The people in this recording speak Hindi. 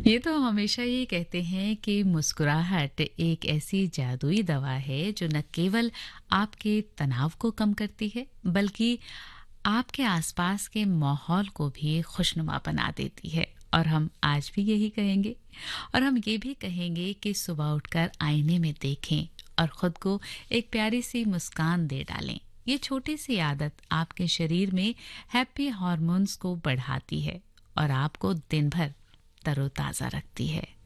ये तो हम हमेशा ये कहते हैं कि मुस्कुराहट एक ऐसी जादुई दवा है जो न केवल आपके तनाव को कम करती है बल्कि आपके आसपास के माहौल को भी खुशनुमा बना देती है। और हम आज भी यही कहेंगे। और हम ये भी कहेंगे कि सुबह उठकर आईने में देखें और खुद को एक प्यारी सी मुस्कान दे डालें। ये छोटी सी आदत आपके शरीर में हैप्पी हार्मोन्स को बढ़ाती है और आपको दिन भर तरोताजा रखती है।